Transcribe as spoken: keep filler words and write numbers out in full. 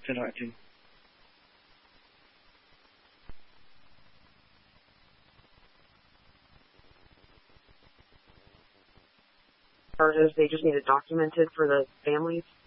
ten nineteen. Charges, they just need it documented for the families?